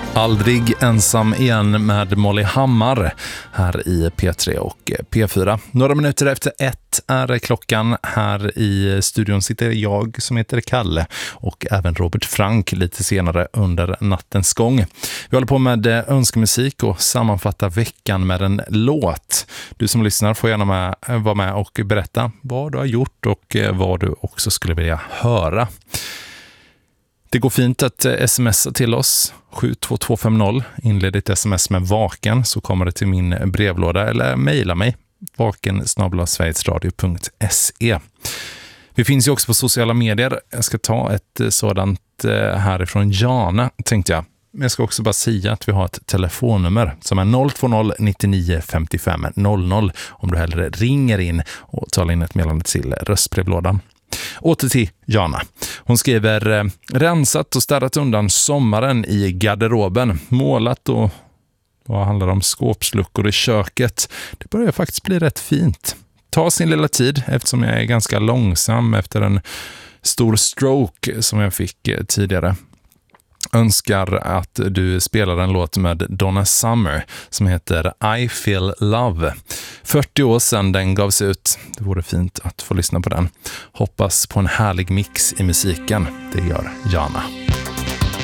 Aldrig ensam igen med Molly Hammar här i P3 och P4. Några minuter efter 1 är klockan. Här i studion sitter jag som heter Kalle och även Robert Frank lite senare under nattens gång. Vi håller på med önskemusik och sammanfattar veckan med en låt. Du som lyssnar får gärna vara med och berätta vad du har gjort och vad du också skulle vilja höra. Det går fint att smsa till oss 72250. Inled ditt sms med vaken så kommer det till min brevlåda eller mejla mig vaken@sverigesradio.se. Vi finns ju också på sociala medier. Jag ska ta ett sådant härifrån Jana tänkte jag. Men jag ska också bara säga att vi har ett telefonnummer som är 020 99 55 00 om du hellre ringer in och talar in ett meddelande till röstbrevlådan. Åter till Jana. Hon skriver rensat och städat undan sommaren i garderoben. Målat och vad handlar om skåpsluckor i köket. Det börjar faktiskt bli rätt fint. Ta sin lilla tid eftersom jag är ganska långsam efter en stor stroke som jag fick tidigare. Önskar att du spelar en låt med Donna Summer som heter I Feel Love. 40 år sedan den gavs ut. Det vore fint att få lyssna på den. Hoppas på en härlig mix i musiken. Det gör Jana.